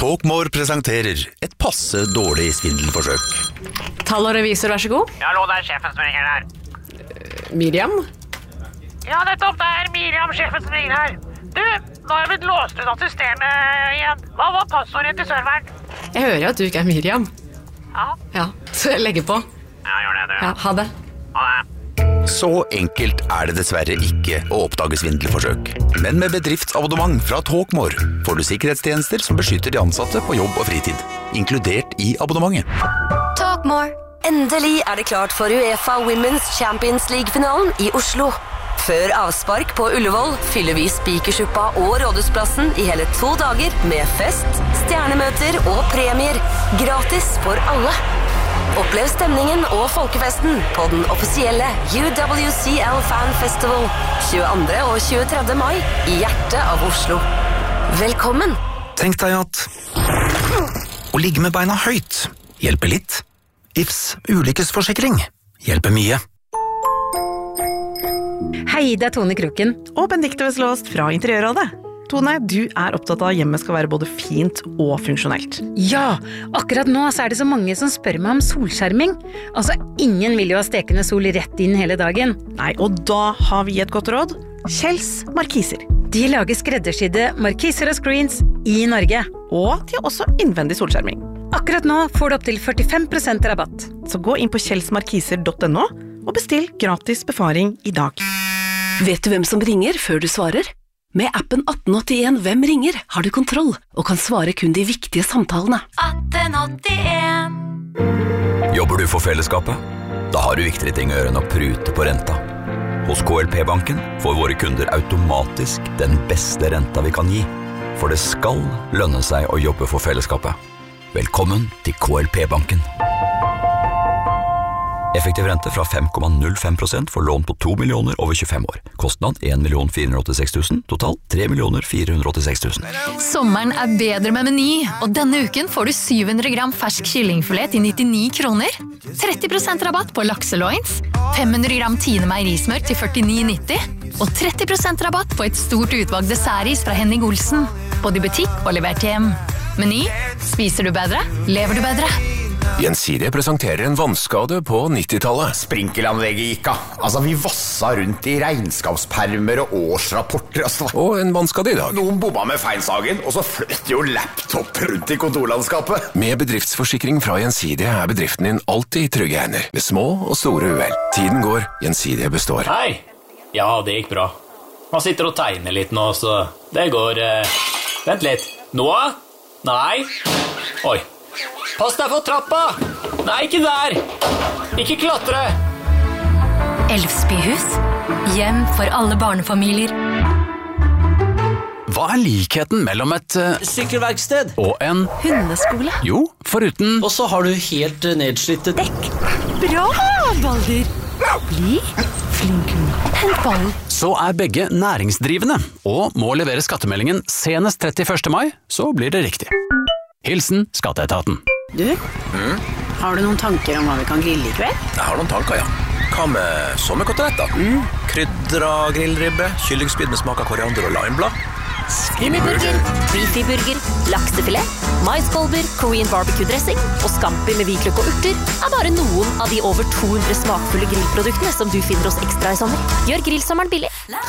Talkmore presenterer et passe dårlig svindelforsøk. Tall og revisor, vær så god. Ja, hallo, det sjefen som ringer her. Miriam? Ja, nettopp, det Miriam, sjefen som ringer her. Du, nå har jeg blitt låst ut av systemet igjen. Hva var passordet til serveren? Jeg hører at du ikke Miriam. Ja, Så jeg legger på. Ja, gjør det, du. Ja, ha det. Ha det. Så enkelt det dessverre ikke å oppdage svindelforsøk. Men med bedriftsabonnement fra Talkmore får du sikkerhetstjenester som beskytter de ansatte på jobb og fritid, inkludert i abonnementet. Talkmore. Endelig det klart for UEFA Women's Champions League-finalen i Oslo. Før avspark på Ullevål fyller vi Spikersuppa og Rådhusplassen i hele 2 dager med fest, stjernemøter og premier. Gratis for alle. Opplev stemningen og folkefesten på den offisielle UWCL Fan Festival 22. og 23. mai i hjertet av Oslo. Velkommen! Tenk deg at å ligge med beina høyt hjelper litt. Ifs ulykkesforsikring hjelper mye. Hei, det Tone Kroken. Og Benedikte Veslåst fra Interiørrådet. Tone, du opptatt av at hjemmet skal være både fint og funksjonelt. Ja, akkurat nå så det så mange som spør meg om solskjerming. Altså, ingen vil jo ha stekende sol rett inn hele dagen. Nei, og da har vi et godt råd. Kjells Markiser. De lager skreddersydde markiser og screens i Norge. Og de har også innvendig solskjerming. Akkurat nå får du opp til 45% rabatt. Så gå inn på kjellsmarkiser.no og bestill gratis befaring i dag. Vet du hvem som ringer før du svarer? Med appen 1881 Hvem ringer har du kontroll og kan svare kun de viktige samtalene. 1881. Jobber du for fellesskapet? Da har du viktigere ting å gjøre enn å prute på renta. Hos KLP-banken får våre kunder automatisk den beste renta vi kan gi. For det skal lønne seg å jobbe for fellesskapet. Velkommen til KLP-banken. Effektiv rente fra 5,05% for lån på 2 millioner over 25 år. Kostnad 1 486 000, totalt 3 486 000. Sommeren bedre med Meny, og denne uken får du 700 gram fersk kyllingfilet til 99 kroner. 30% rabatt på lakseloins, 500 gram Tine meierismør til 49,90, og 30% rabatt på et stort utvalg dessertis fra Henning Olsen. Både i butikk og levert hjem. Meny, spiser du bedre, lever du bedre. Gjensidige presenterer en vannskade på 90-tallet. Sprinkelanlegget gikk av. Altså, vi vassa rundt i regnskapspermer og årsrapporter. Og en vannskade i dag. Noen bomma med feinsagen, og så fløt jo laptop rundt i kontorlandskapet. Med bedriftsforsikring fra Gjensidige bedriften din alltid i trygge hender. Ved små og store uhell. Tiden går, Gjensidige består. Hei! Ja, det gikk bra. Man sitter og tegner litt nå, så det går... Vent litt. Nå? Nei. Oi. Pass deg for trappa! Nei, ikke der! Ikke klatre! Elvsbyhus. Hjem for alle barnefamilier. Hva likheten mellom et sykkelverksted og en hundeskole? Jo, foruten... Og så har du helt nedslitte dekk. Bra, Balder! Bli flink. Hent ballen. Så begge næringsdrivende, og må levere skattemeldingen senest 31. mai, så blir det riktig. Hilsen Skatteetaten. Du, har du noen tanker om hva vi kan grille i kveld? Jeg har noen tanker, ja. Hva med sommerkoteletter? Krydra grillribbe, kyllingspyd med smak av koriander og limeblad. Skinnyburger, beefy-burger, laksefilet, maiskolber, Korean barbecue-dressing og scampi med hvitløk og urter bare noen av de over 200 smakfulle grillproduktene som du finner oss ekstra i sommer. Gjør grillsommeren billig.